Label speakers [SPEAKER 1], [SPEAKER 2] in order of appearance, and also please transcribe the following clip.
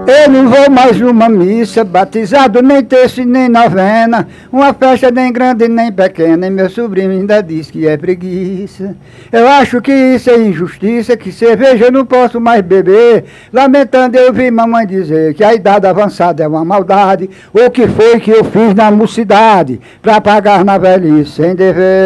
[SPEAKER 1] Eu não vou mais numa missa, batizado nem terço e nem novena, uma festa nem grande nem pequena, e meu sobrinho ainda diz que é preguiça. Eu acho que isso é injustiça, que cerveja eu não posso mais beber, lamentando eu vi mamãe dizer que a idade avançada é uma maldade, o que foi que eu fiz na mocidade, pra pagar na velhice sem dever.